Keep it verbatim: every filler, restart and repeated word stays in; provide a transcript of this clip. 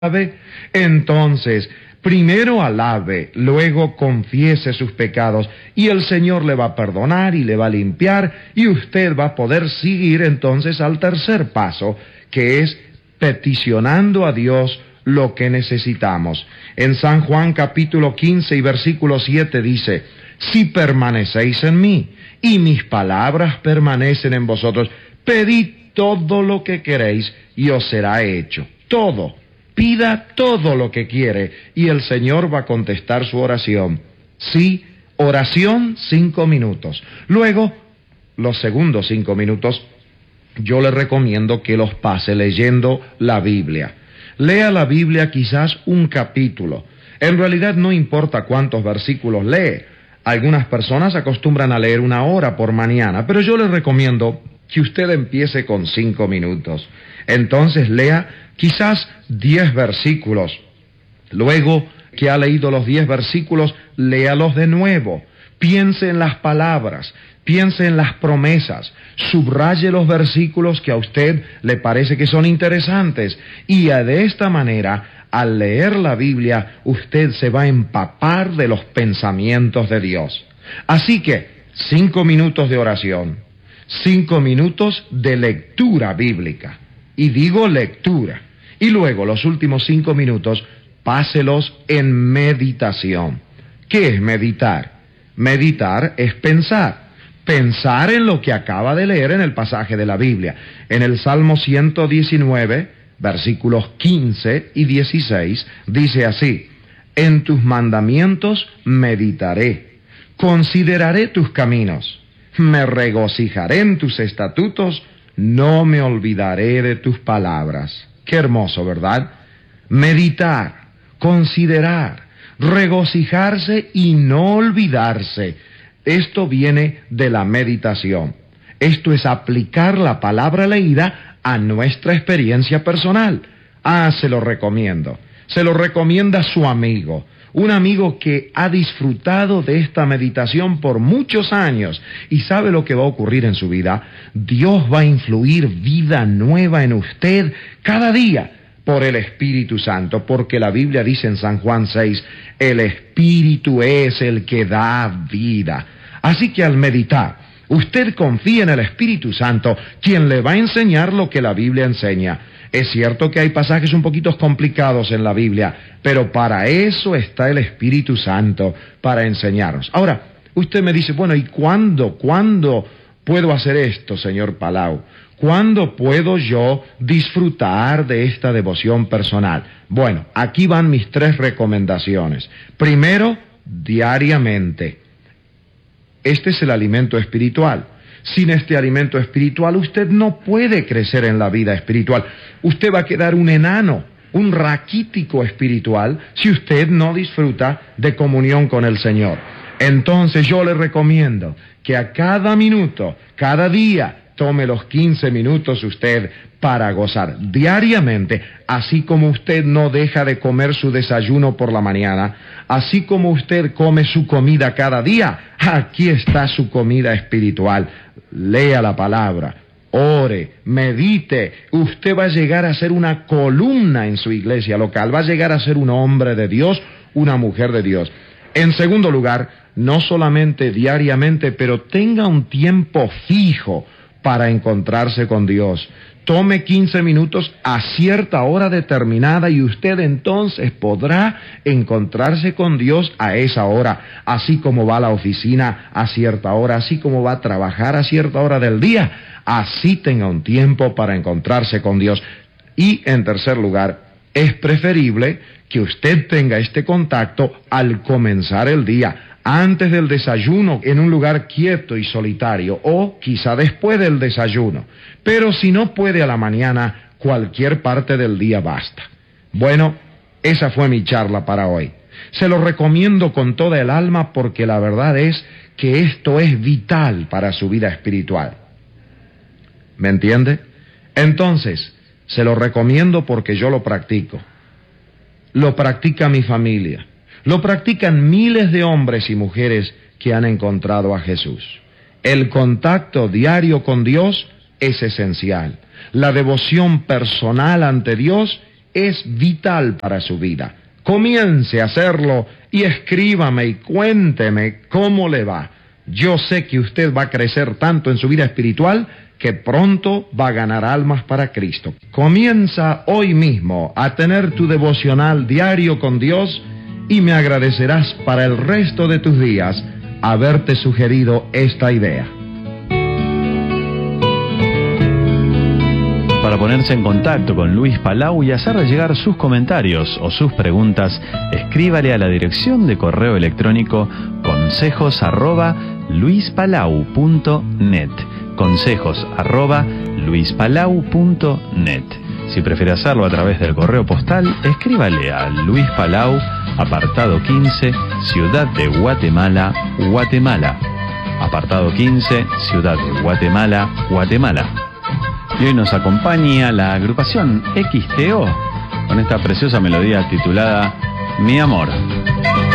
alabe, entonces primero alabe, luego confiese sus pecados y el Señor le va a perdonar y le va a limpiar y usted va a poder seguir entonces al tercer paso, que es peticionando a Dios lo que necesitamos. En San Juan capítulo quince y versículo siete dice: si permanecéis en mí y mis palabras permanecen en vosotros, pedid todo lo que queréis y os será hecho. Todo. Pida todo lo que quiere y el Señor va a contestar su oración. Sí, oración cinco minutos. Luego, los segundos cinco minutos, yo le recomiendo que los pase leyendo la Biblia. Lea la Biblia quizás un capítulo. En realidad no importa cuántos versículos lee. Algunas personas acostumbran a leer una hora por mañana, pero yo le recomiendo que usted empiece con cinco minutos. Entonces lea quizás diez versículos. Luego que ha leído los diez versículos, léalos de nuevo. Piense en las palabras, piense en las promesas, subraye los versículos que a usted le parece que son interesantes y de esta manera, al leer la Biblia, usted se va a empapar de los pensamientos de Dios. Así que, cinco minutos de oración, cinco minutos de lectura bíblica. Y digo lectura. Y luego los últimos cinco minutos, páselos en meditación. ¿Qué es meditar? Meditar es pensar. Pensar en lo que acaba de leer en el pasaje de la Biblia. En el Salmo ciento diecinueve, versículos quince y dieciséis, dice así: en tus mandamientos meditaré, consideraré tus caminos, me regocijaré en tus estatutos, no me olvidaré de tus palabras. Qué hermoso, ¿verdad? Meditar, considerar, regocijarse y no olvidarse. Esto viene de la meditación. Esto es aplicar la palabra leída a nuestra experiencia personal. Ah, se lo recomiendo. Se lo recomienda su amigo. Un amigo que ha disfrutado de esta meditación por muchos años y sabe lo que va a ocurrir en su vida. Dios va a influir vida nueva en usted cada día por el Espíritu Santo, porque la Biblia dice en San Juan seis, el Espíritu es el que da vida. Así que al meditar, usted confía en el Espíritu Santo, quien le va a enseñar lo que la Biblia enseña. Es cierto que hay pasajes un poquito complicados en la Biblia, pero para eso está el Espíritu Santo, para enseñarnos. Ahora, usted me dice, bueno, ¿y cuándo, cuándo puedo hacer esto, señor Palau? ¿Cuándo puedo yo disfrutar de esta devoción personal? Bueno, aquí van mis tres recomendaciones. Primero, diariamente. Este es el alimento espiritual. Sin este alimento espiritual, usted no puede crecer en la vida espiritual. Usted va a quedar un enano, un raquítico espiritual, si usted no disfruta de comunión con el Señor. Entonces yo le recomiendo que a cada minuto, cada día, tome los quince minutos usted para gozar diariamente, así como usted no deja de comer su desayuno por la mañana, así como usted come su comida cada día, aquí está su comida espiritual. Lea la palabra, ore, medite, usted va a llegar a ser una columna en su iglesia local, va a llegar a ser un hombre de Dios, una mujer de Dios. En segundo lugar, no solamente diariamente, pero tenga un tiempo fijo para encontrarse con Dios. Tome quince minutos a cierta hora determinada y usted entonces podrá encontrarse con Dios a esa hora, así como va a la oficina a cierta hora, así como va a trabajar a cierta hora del día, así tenga un tiempo para encontrarse con Dios. Y en tercer lugar, es preferible que usted tenga este contacto al comenzar el día, antes del desayuno, en un lugar quieto y solitario, o quizá después del desayuno. Pero si no puede a la mañana, cualquier parte del día basta. Bueno, esa fue mi charla para hoy. Se lo recomiendo con toda el alma porque la verdad es que esto es vital para su vida espiritual. ¿Me entiende? Entonces, se lo recomiendo porque yo lo practico. Lo practica mi familia. Lo practican miles de hombres y mujeres que han encontrado a Jesús. El contacto diario con Dios es esencial. La devoción personal ante Dios es vital para su vida. Comience a hacerlo y escríbame y cuénteme cómo le va. Yo sé que usted va a crecer tanto en su vida espiritual que pronto va a ganar almas para Cristo. Comienza hoy mismo a tener tu devocional diario con Dios y me agradecerás para el resto de tus días haberte sugerido esta idea. Para ponerse en contacto con Luis Palau y hacerle llegar sus comentarios o sus preguntas, escríbale a la dirección de correo electrónico consejos arroba luispalau punto net. Consejos arroba luispalau punto net. Si prefiere hacerlo a través del correo postal, escríbale a Luis Palau, apartado quince, Ciudad de Guatemala, Guatemala. Apartado quince, Ciudad de Guatemala, Guatemala. Y hoy nos acompaña la agrupación X T O con esta preciosa melodía titulada Mi Amor.